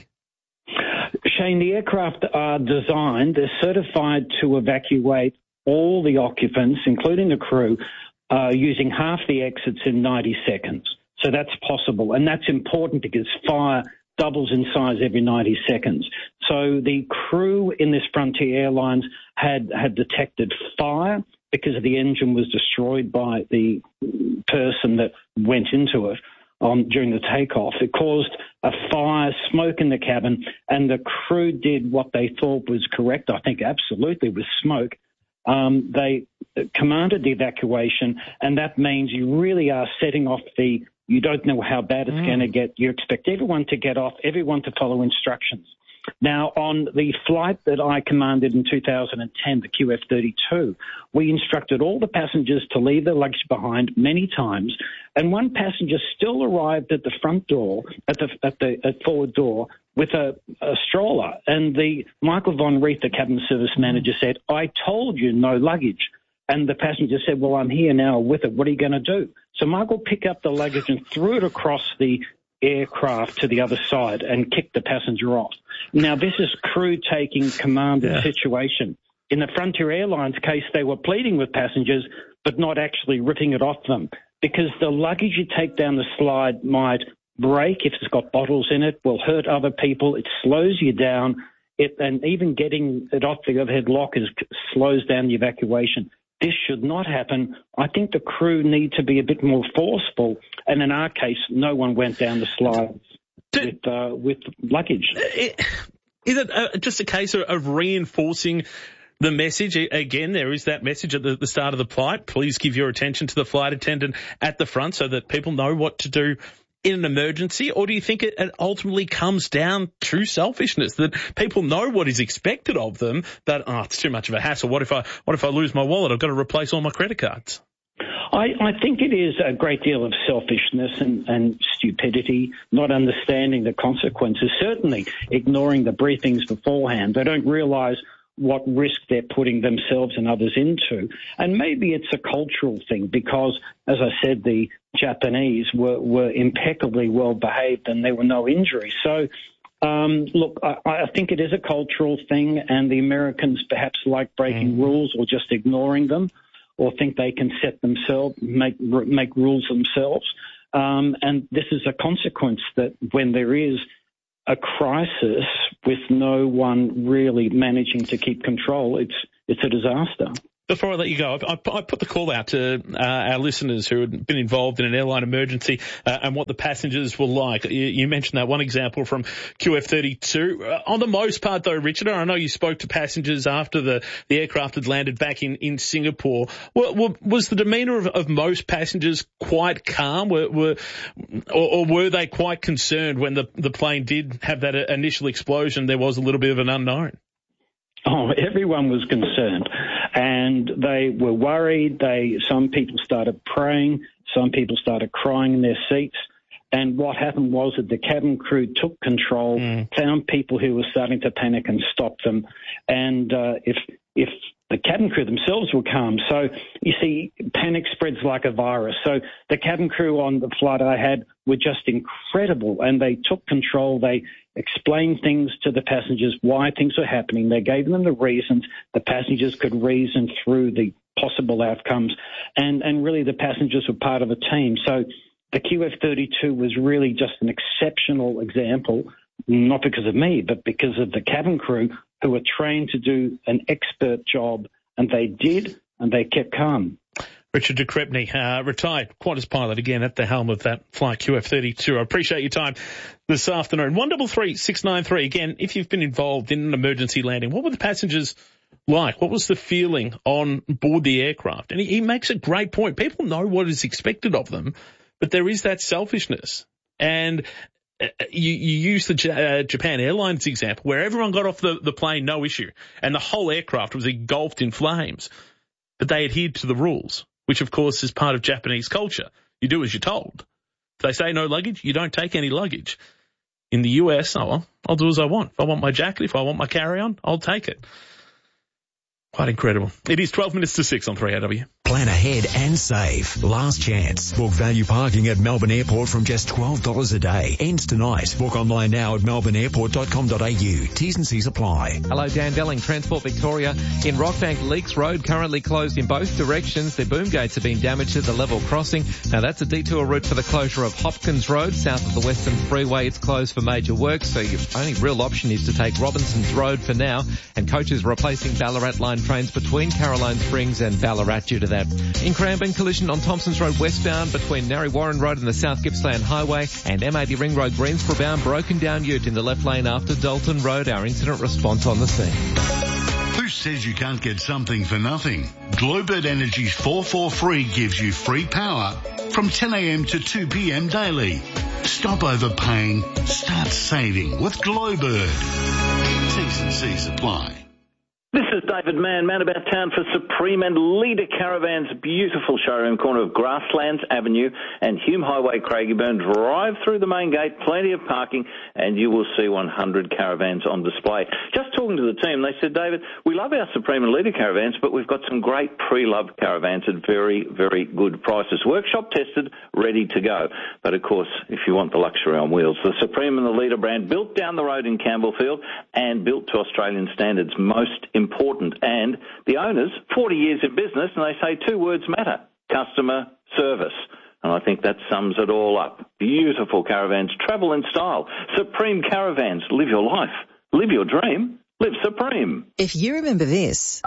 S2: Shane, the aircraft are designed, they're certified to evacuate all the occupants, including the crew, using half the exits in 90 seconds. So that's possible. And that's important because fire doubles in size every 90 seconds. So the crew in this Frontier Airlines had detected fire because the engine was destroyed by the person that went into it during the takeoff. It caused a fire, smoke in the cabin, and the crew did what they thought was correct, I think absolutely, with smoke. They commanded the evacuation, and that means you really are setting off you don't know how bad it's going to get. You expect everyone to get off, everyone to follow instructions. Now, on the flight that I commanded in 2010, the QF32, we instructed all the passengers to leave their luggage behind many times, and one passenger still arrived at the front door, at the forward door, with a stroller. And the Michael Von Reith, the cabin service manager, said, "I told you no luggage." And the passenger said, "Well, I'm here now with it. What are you going to do?" So Michael picked up the luggage and threw it across the aircraft to the other side and kicked the passenger off. Now, this is crew taking command of the situation. In the Frontier Airlines case, they were pleading with passengers, but not actually ripping it off them, because the luggage you take down the slide might break if it's got bottles in it, will hurt other people, it slows you down, and even getting it off the overhead lockers slows down the evacuation. This should not happen. I think the crew need to be a bit more forceful, and in our case, no one went down the slides with luggage.
S1: Is it just a case of reinforcing the message? Again, there is that message at the start of the flight. Please give your attention to the flight attendant at the front so that people know what to do in an emergency, or do you think it ultimately comes down to selfishness, that people know what is expected of them, that, it's too much of a hassle. What if I lose my wallet? I've got to replace all my credit cards.
S2: I think it is a great deal of selfishness and stupidity, not understanding the consequences, certainly ignoring the briefings beforehand. They don't realise what risk they're putting themselves and others into. And maybe it's a cultural thing because, as I said, the Japanese were impeccably well behaved and there were no injuries. So, look, I think it is a cultural thing, and the Americans perhaps like breaking rules or just ignoring them, or think they can set themselves, make rules themselves. And this is a consequence that when there is a crisis with no one really managing to keep control, it's a disaster.
S1: Before I let you go, I put the call out to our listeners who had been involved in an airline emergency and what the passengers were like. You mentioned that one example from QF32. On the most part, though, Richard, I know you spoke to passengers after the aircraft had landed back in Singapore. Was the demeanour of most passengers quite calm, or were they quite concerned when the plane did have that initial explosion? There was a little bit of an unknown.
S2: Oh, everyone was concerned, and they were worried. Some people started praying, some people started crying in their seats. And what happened was that the cabin crew took control, found people who were starting to panic and stopped them. And if the cabin crew themselves were calm. So, you see, panic spreads like a virus. So the cabin crew on the flight I had were just incredible, and they took control. They explained things to the passengers, why things were happening. They gave them the reasons. The passengers could reason through the possible outcomes. And really the passengers were part of a team. So the QF32 was really just an exceptional example, not because of me, but because of the cabin crew who were trained to do an expert job, and they did, and they kept calm.
S1: Richard de Crespigny, retired Qantas pilot, again at the helm of that flight QF32. I appreciate your time this afternoon. 133 693. Again, if you've been involved in an emergency landing, what were the passengers like? What was the feeling on board the aircraft? And he makes a great point. People know what is expected of them, but there is that selfishness. And you use the Japan Airlines example, where everyone got off the plane, no issue, and the whole aircraft was engulfed in flames. But they adhered to the rules, which of course is part of Japanese culture. You do as you're told. If they say no luggage, you don't take any luggage. In the US, I'll do as I want. If I want my jacket, if I want my carry-on, I'll take it. Quite incredible. It is 12 minutes to 6 on 3AW.
S12: Plan ahead and save. Last chance. Book value parking at Melbourne Airport from just $12 a day. Ends tonight. Book online now at melbourneairport.com.au. T's and C's apply.
S4: Hello, Dan Delling, Transport Victoria. In Rockbank, Leaks Road currently closed in both directions. Their boom gates have been damaged at the level crossing. Now that's a detour route for the closure of Hopkins Road, south of the Western Freeway. It's closed for major works, so your only real option is to take Robinson's Road for now. And coaches replacing Ballarat line trains between Caroline Springs and Ballarat due to that. In Cranbourne, collision on Thompsons Road westbound between Narre Warren Road and the South Gippsland Highway, and M80 Ring Road Greensboro bound, broken down ute in the left lane after Dalton Road. Our incident response on the scene.
S5: Who says you can't get something for nothing? Glowbird Energy's 443 gives you free power from 10 a.m. to 2 p.m. daily. Stop overpaying, start saving with Glowbird. T's and C's apply.
S6: This is David Mann about town for Supreme and Leader Caravans' beautiful showroom corner of Grasslands Avenue and Hume Highway, Craigieburn. Drive through the main gate, plenty of parking, and you will see 100 caravans on display. Just talking to the team, they said, David, we love our Supreme and Leader caravans, but we've got some great pre-loved caravans at very, very good prices. Workshop tested, ready to go. But of course, if you want the luxury on wheels, the Supreme and the Leader brand, built down the road in Campbellfield and built to Australian standards, most important. And the owners, 40 years in business, and they say two words matter: customer service. And I think that sums it all up. Beautiful caravans, travel in style. Supreme Caravans, live your life, live your dream, live Supreme.
S7: If you remember this,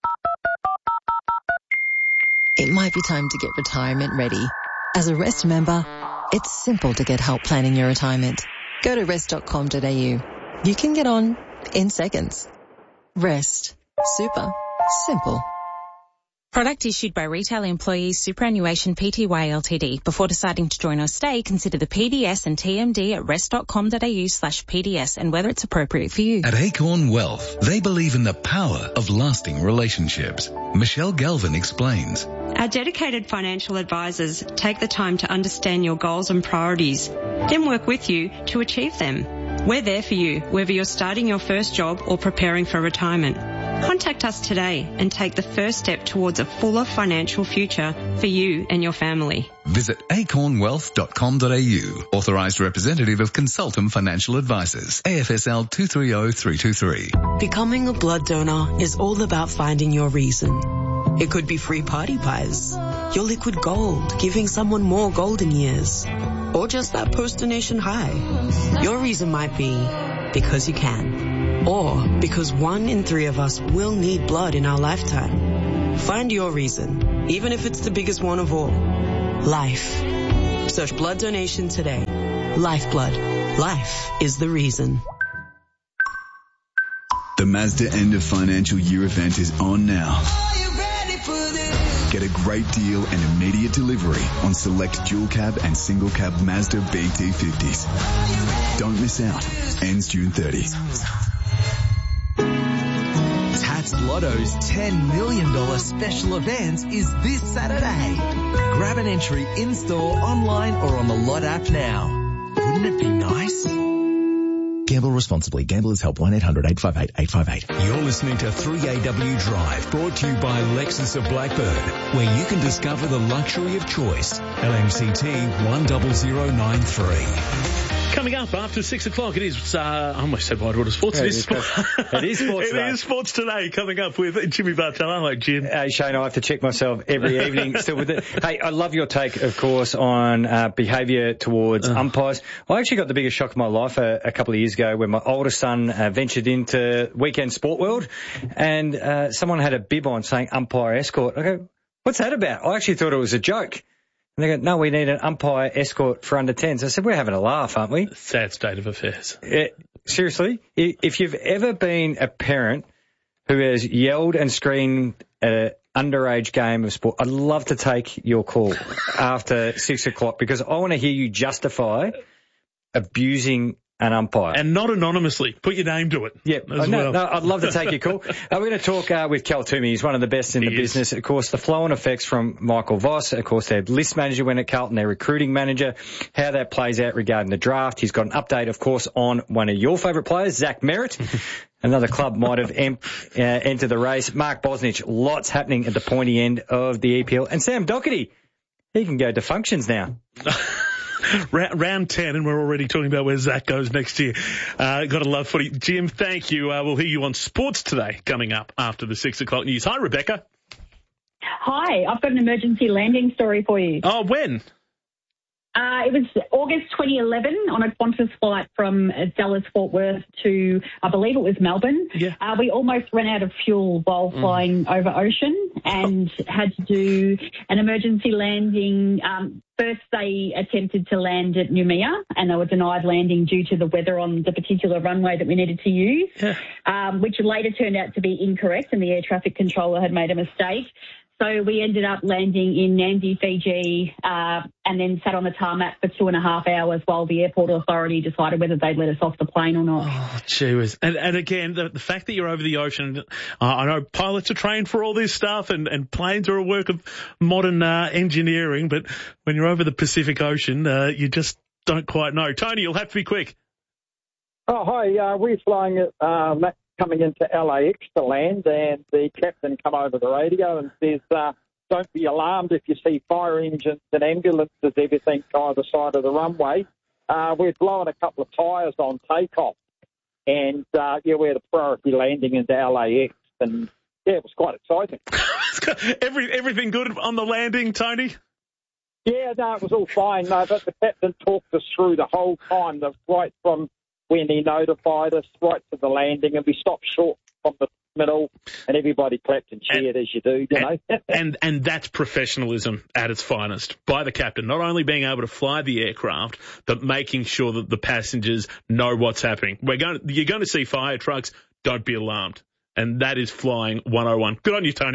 S7: it might be time to get retirement ready. As a Rest member, it's simple to get help planning your retirement. Go to rest.com.au. You can get on in seconds. Rest. Super simple.
S8: Product issued by Retail Employees Superannuation Pty Ltd. Before deciding to join or stay, consider the PDS and TMD at rest.com.au/PDS and whether it's appropriate for you.
S9: At Acorn Wealth, they believe in the power of lasting relationships. Michelle Galvin explains.
S10: Our dedicated financial advisors take the time to understand your goals and priorities, then work with you to achieve them. We're there for you, whether you're starting your first job or preparing for retirement. Contact us today and take the first step towards a fuller financial future for you and your family.
S9: Visit acornwealth.com.au. Authorised representative of Consultum Financial Advisors. AFSL 230323.
S24: Becoming a blood donor is all about finding your reason. It could be free party pies, your liquid gold, giving someone more golden years, or just that post-donation high. Your reason might be because you can, or because 1 in 3 of us will need blood in our lifetime. Find your reason, even if it's the biggest one of all. Life. Search blood donation today. Lifeblood. Life is the reason.
S25: The Mazda end of financial year event is on now. Get a great deal and immediate delivery on select dual cab and single cab Mazda BT50s. Don't miss out. Ends June 30.
S26: Tats Lotto's $10 million special event is this Saturday. Grab an entry in-store, online or on the Lot app now. Wouldn't it be nice?
S12: Gamble responsibly. Gamblers Help 1-800-858-858. You're listening to 3AW Drive, brought to you by Lexus of Blackburn, where you can discover the luxury of choice. LMCT 10093.
S1: Coming up after 6 o'clock, it is, I almost said Whitewater Sports. It is sports.
S27: It is sports today.
S1: It is sports today, coming up with Jimmy Bartell. Hello, Jim.
S27: Hey, Shane, I have to check myself every evening still with it. Hey, I love your take, of course, on behaviour towards umpires. I actually got the biggest shock of my life a couple of years ago when my oldest son ventured into Weekend Sport World, and someone had a bib on saying umpire escort. I go, what's that about? I actually thought it was a joke. And they go, no, we need an umpire escort for under 10s. I said, we're having a laugh, aren't we?
S1: Sad state of affairs.
S27: Seriously, if you've ever been a parent who has yelled and screamed at an underage game of sport, I'd love to take your call after 6 o'clock because I want to hear you justify abusing an umpire.
S1: And not anonymously. Put your name to it.
S27: Yeah, no, I'd love to take your call. We're going to talk with Cal Toomey. He's one of the best in the business. Of course, the flow-on effects from Michael Voss. Of course, their list manager went at Carlton, their recruiting manager, how that plays out regarding the draft. He's got an update, of course, on one of your favourite players, Zach Merritt. Another club might have entered the race. Mark Bosnich, lots happening at the pointy end of the EPL. And Sam Doherty, he can go to functions now.
S1: Round 10, and we're already talking about where Zach goes next year. Got to love footy. Jim, thank you. We'll hear you on Sports Today coming up after the 6 o'clock news. Hi, Rebecca.
S28: Hi, I've got an emergency landing story for you.
S1: Oh, when?
S28: It was August 2011 on a Qantas flight from Dallas Fort Worth to, I believe it was Melbourne.
S1: Yeah.
S28: We almost ran out of fuel while flying over ocean and had to do an emergency landing. First, they attempted to land at Noumea and they were denied landing due to the weather on the particular runway that we needed to use, which later turned out to be incorrect and the air traffic controller had made a mistake. So we ended up landing in Nandi, Fiji, and then sat on the tarmac for 2.5 hours while the airport authority decided whether they'd let us off the plane or not.
S1: Oh, gee whiz. And again, the fact that you're over the ocean, I know pilots are trained for all this stuff and planes are a work of modern engineering, but when you're over the Pacific Ocean, you just don't quite know. Tony, you'll have to be quick.
S29: Oh, hi. We're flying coming into LAX to land, and the captain come over the radio and says, don't be alarmed if you see fire engines and ambulances, everything either side of the runway. We're blowing a couple of tyres on takeoff, and we had a priority landing into LAX, and it was quite exciting.
S1: Everything good on the landing, Tony?
S29: Yeah, no, it was all fine, but the captain talked us through the whole time, right from when he notified us right to the landing, and we stopped short from the middle, and everybody clapped and cheered as you do, you know.
S1: and that's professionalism at its finest by the captain, not only being able to fly the aircraft, but making sure that the passengers know what's happening. You're going to see fire trucks, don't be alarmed. And that is flying 101. Good on you, Tony.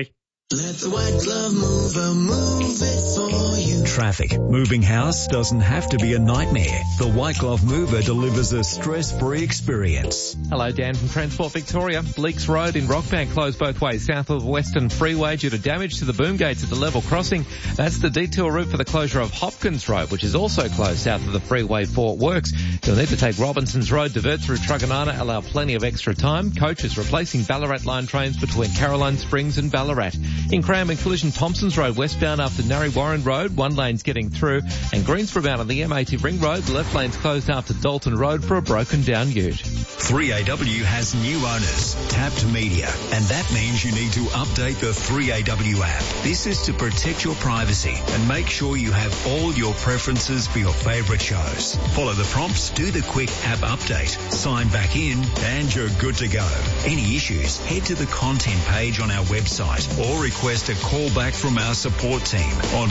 S11: Let the white glove mover move it for you.
S12: Traffic. Moving house doesn't have to be a nightmare. The White Glove Mover delivers a stress-free experience.
S4: Hello, Dan from Transport Victoria. Leaks Road in Rockbank closed both ways south of Western Freeway due to damage to the boom gates at the level crossing. That's the detour route for the closure of Hopkins Road, which is also closed south of the freeway for works. You'll need to take Robinson's Road, divert through Truganana, allow plenty of extra time. Coaches replacing Ballarat line trains between Caroline Springs and Ballarat. In Cranbourne, collision Thompson's Road westbound after Narry Warren Road. One lane's getting through. And Greensboro bound on the M80 Ring Road. The left lane's closed after Dalton Road for a broken down ute.
S12: 3AW has new owners, Tapped Media, and that means you need to update the 3AW app. This is to protect your privacy and make sure you have all your preferences for your favourite shows. Follow the prompts, do the quick app update, sign back in, and you're good to go. Any issues, head to the content page on our website or request a call back from our support team on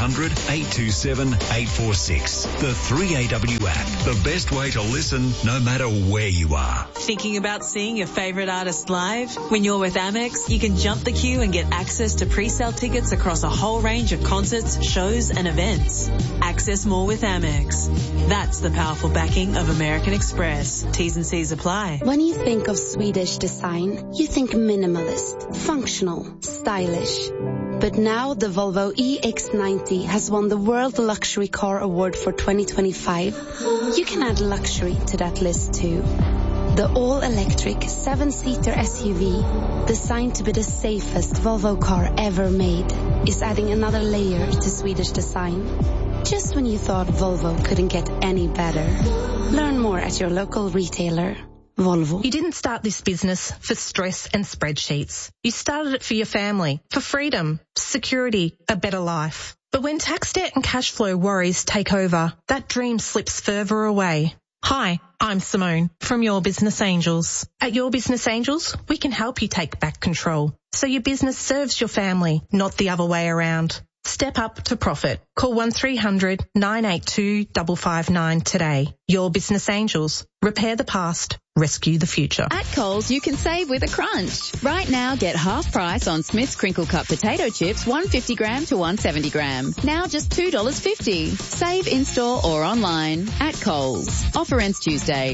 S12: 1-800-827-846. The 3AW app, the best way to listen no matter where you are.
S22: Thinking about seeing your favourite artist live? When you're with Amex, you can jump the queue and get access to pre-sale tickets across a whole range of concerts, shows and events. Access more with Amex. That's the powerful backing of American Express. T's and C's apply.
S13: When you think of Swedish design, you think minimalist, functional, stylish. But now the Volvo EX90 has won the World Luxury Car Award for 2025. You can add luxury to that list too. The all-electric 7-seater SUV, designed to be the safest Volvo car ever made, is adding another layer to Swedish design. Just when you thought Volvo couldn't get any better. Learn more at your local retailer. Volvo.
S14: You didn't start this business for stress and spreadsheets. You started it for your family, for freedom, security, a better life. But when tax debt and cash flow worries take over, that dream slips further away. Hi, I'm Simone from Your Business Angels. At Your Business Angels, we can help you take back control so your business serves your family, not the other way around. Step up to profit. Call 1300 982 559 today. Your Business Angels. Repair the past. Rescue the future.
S15: At Coles, you can save with a crunch. Right now, get half price on Smith's Crinkle Cut potato chips, 150 gram to 170 gram. Now just $2.50. Save in-store or online at Coles. Offer ends Tuesday.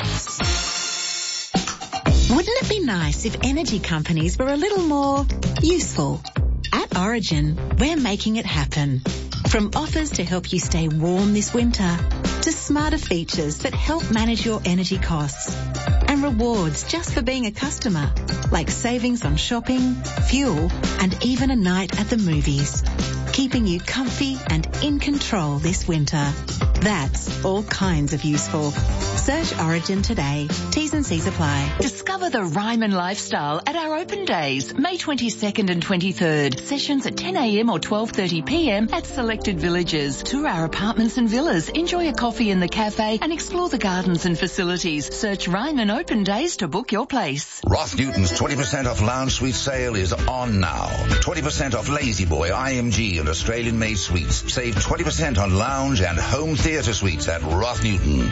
S16: Wouldn't it be nice if energy companies were a little more useful? At Origin, we're making it happen. From offers to help you stay warm this winter, to smarter features that help manage your energy costs, and rewards just for being a customer, like savings on shopping, fuel, and even a night at the movies, keeping you comfy and in control this winter. That's all kinds of useful. Search Origin today. T's and C's apply.
S17: Discover the Ryman lifestyle at our open days, May 22nd and 23rd. Sessions at 10 a.m. or 12:30 p.m. at selected villages. Tour our apartments and villas, enjoy a coffee in the cafe and explore the gardens and facilities. Search Ryman Open Days to book your place.
S18: Roth Newton's 20% off lounge suite sale is on now. 20% off Lazy Boy, IMG and Australian-made suites. Save 20% on lounge and home theatre suites at Roth Newton.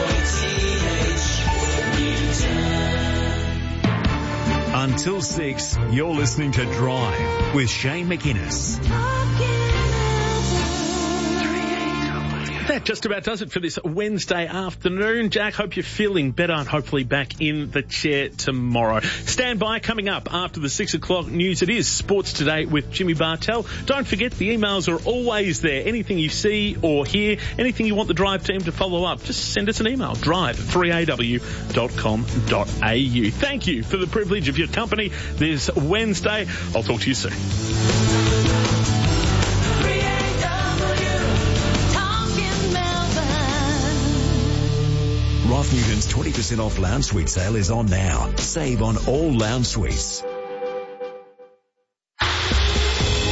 S12: Until 6, you're listening to Drive with Shane McInnes.
S1: That just about does it for this Wednesday afternoon. Jack, hope you're feeling better and hopefully back in the chair tomorrow. Stand by. Coming up after the 6 o'clock news, it is Sports Today with Jimmy Bartell. Don't forget, the emails are always there. Anything you see or hear, anything you want the Drive team to follow up, just send us an email. drive@3aw.com.au. Thank you for the privilege of your company this Wednesday. I'll talk to you soon.
S12: Roth Newton's 20% off lounge suite sale is on now. Save on all lounge suites.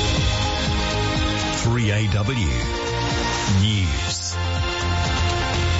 S12: 3AW News.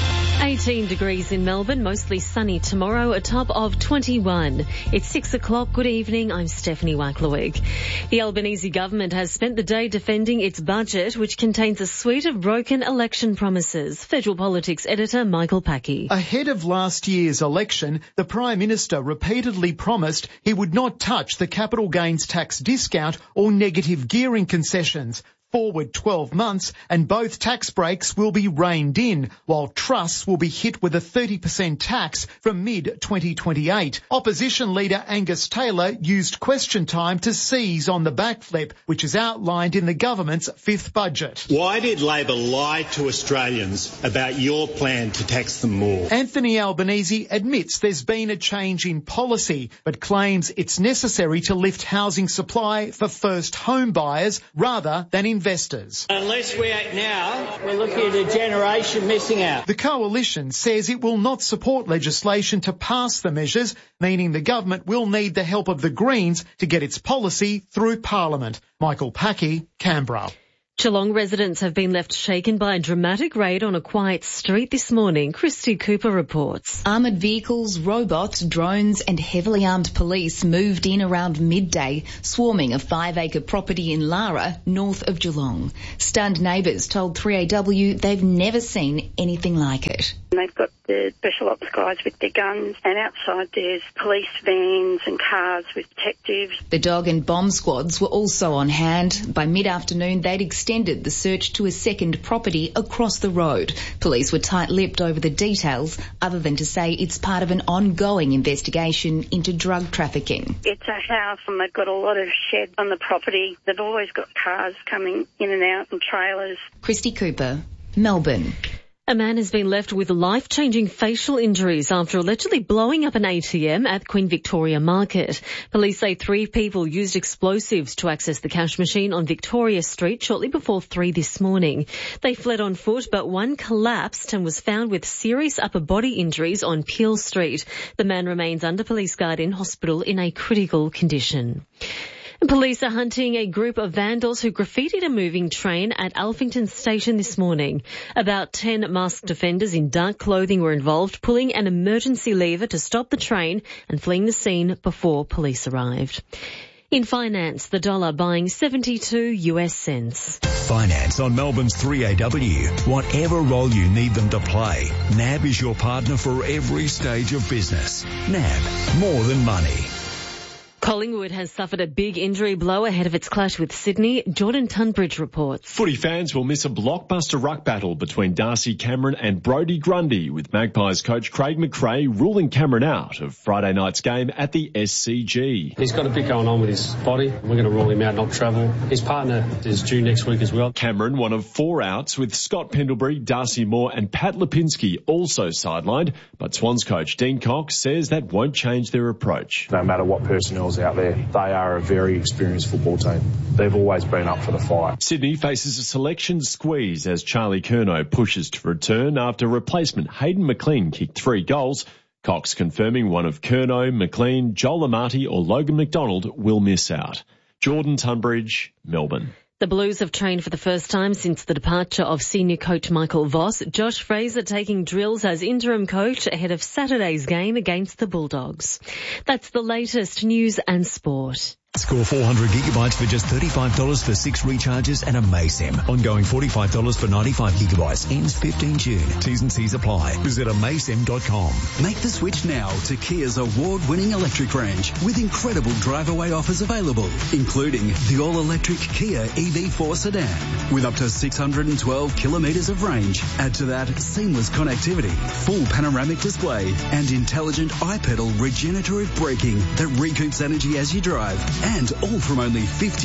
S2: 18 degrees in Melbourne, mostly sunny tomorrow, a top of 21. It's 6 o'clock. Good evening. I'm Stephanie Waklawig. The Albanese government has spent the day defending its budget, which contains a suite of broken election promises. Federal Politics editor Michael Packy.
S3: Ahead of last year's election, the Prime Minister repeatedly promised he would not touch the capital gains tax discount or negative gearing concessions. Forward 12 months and both tax breaks will be reined in, while trusts will be hit with a 30% tax from mid-2028. Opposition leader Angus Taylor used question time to seize on the backflip, which is outlined in the government's fifth budget.
S5: Why did Labor lie to Australians about your plan to tax them more?
S3: Anthony Albanese admits there's been a change in policy, but claims it's necessary to lift housing supply for first home buyers rather than investors.
S5: Unless we act now, we're looking at a generation missing out.
S3: The coalition says it will not support legislation to pass the measures, meaning the government will need the help of the Greens to get its policy through Parliament. Michael Packy, Canberra.
S2: Geelong residents have been left shaken by a dramatic raid on a quiet street this morning. Christy Cooper reports.
S6: Armoured vehicles, robots, drones and heavily armed police moved in around midday, swarming a 5-acre property in Lara, north of Geelong. Stunned neighbours told 3AW they've never seen anything like it.
S7: They've got the special ops guys with their guns, and outside there's police vans and cars with detectives.
S6: The dog and bomb squads were also on hand. By mid-afternoon, they'd extended the search to a second property across the road. Police were tight-lipped over the details, other than to say it's part of an ongoing investigation into drug trafficking.
S7: It's a house and they've got a lot of sheds on the property. They've always got cars coming in and out and trailers.
S6: Christy Cooper, Melbourne.
S2: A man has been left with life-changing facial injuries after allegedly blowing up an ATM at Queen Victoria Market. Police say 3 people used explosives to access the cash machine on Victoria Street shortly before 3 this morning. They fled on foot, but one collapsed and was found with serious upper body injuries on Peel Street. The man remains under police guard in hospital in a critical condition. Police are hunting a group of vandals who graffitied a moving train at Alphington Station this morning. About 10 masked offenders in dark clothing were involved, pulling an emergency lever to stop the train and fleeing the scene before police arrived. In finance, the dollar buying 72 US cents.
S12: Finance on Melbourne's 3AW. Whatever role you need them to play, NAB is your partner for every stage of business. NAB, more than money.
S2: Collingwood has suffered a big injury blow ahead of its clash with Sydney. Jordan Tunbridge reports.
S19: Footy fans will miss a blockbuster ruck battle between Darcy Cameron and Brodie Grundy, with Magpies coach Craig McRae ruling Cameron out of Friday night's game at the SCG.
S20: He's got a bit going on with his body. We're going to rule him out, not travel. His partner is due next week as well.
S19: Cameron, one of 4 outs, with Scott Pendlebury, Darcy Moore and Pat Lipinski also sidelined. But Swans coach Dean Cox says that won't change their approach.
S21: No matter what personnel out there, they are a very experienced football team. They've always been up for the fight.
S19: Sydney faces a selection squeeze as Charlie Curnow pushes to return after replacement Hayden McLean kicked 3 goals. Cox confirming one of Curnow, McLean, Joel Amati or Logan McDonald will miss out. Jordan Tunbridge, Melbourne.
S2: The Blues have trained for the first time since the departure of senior coach Michael Voss. Josh Fraser taking drills as interim coach ahead of Saturday's game against the Bulldogs. That's the latest news and sport.
S12: Score 400 gigabytes for just $35 for 6 recharges and a MaySim. Ongoing $45 for 95 gigabytes. Ends 15 June. T's and C's apply. Visit amaysim.com.
S23: Make the switch now to Kia's award-winning electric range with incredible drive-away offers available, including the all-electric Kia EV4 sedan with up to 612 kilometres of range. Add to that seamless connectivity, full panoramic display and intelligent iPedal regenerative braking that recoups energy as you drive. And all from only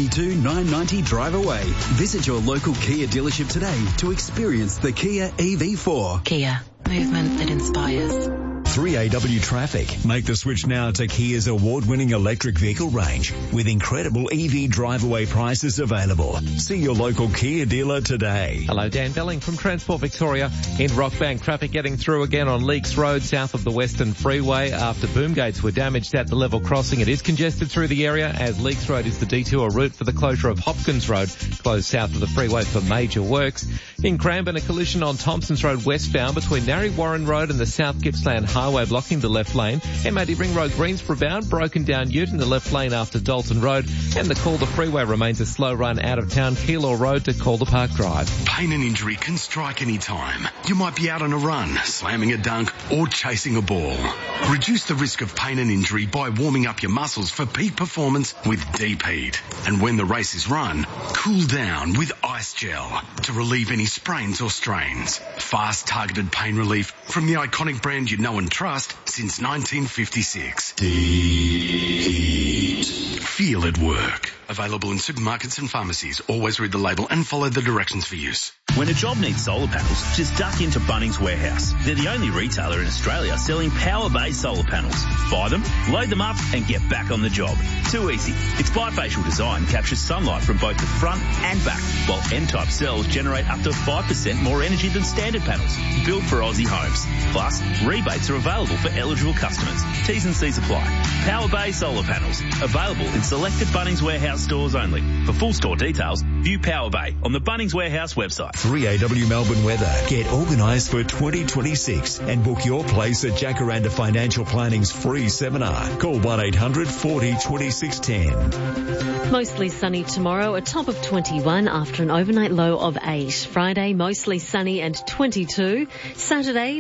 S23: $52,990 drive away. Visit your local Kia dealership today to experience the Kia EV4.
S16: Kia, movement that inspires.
S12: 3AW Traffic. Make the switch now to Kia's award-winning electric vehicle range with incredible EV drive-away prices available. See your local Kia dealer today.
S4: Hello, Dan Belling from Transport Victoria. In Rockbank, traffic getting through again on Leakes Road south of the Western Freeway after boom gates were damaged at the level crossing. It is congested through the area as Leakes Road is the detour route for the closure of Hopkins Road, closed south of the freeway for major works. In Cranbourne, a collision on Thompsons Road westbound between Narry Warren Road and the South Gippsland Highway blocking the left lane. MAD Ring Road Greensboro bound, broken down ute in the left lane after Dalton Road. And the Calder Freeway remains a slow run out of town, Keilor Road to Calder Park Drive.
S8: Pain and injury can strike any time. You might be out on a run, slamming a dunk or chasing a ball. Reduce the risk of pain and injury by warming up your muscles for peak performance with Deep Heat. And when the race is run, cool down with Ice Gel to relieve any sprains or strains. Fast targeted pain relief from the iconic brand you know and trust since 1956. Deep Heat. Feel it work. Available in supermarkets and pharmacies. Always read the label and follow the directions for use.
S9: When a job needs solar panels, just duck into Bunnings Warehouse. They're the only retailer in Australia selling power-based solar panels. Buy them, load them up and get back on the job. Too easy. Its bifacial design captures sunlight from both the front and back, while N-type cells generate up to 5% more energy than standard panels. Built for Aussie homes. Plus, rebates are available for eligible customers. T's and C's apply. Power-based solar panels. Available in selected Bunnings Warehouse stores only. For full store details, view Power Bay on the Bunnings Warehouse website.
S12: 3AW Melbourne weather. Get organised for 2026 and book your place at Jacaranda Financial Planning's free seminar. Call 1-800 40 2610.
S2: Mostly sunny tomorrow, a top of 21 after an overnight low of 8. Friday, mostly sunny and 22. Saturday,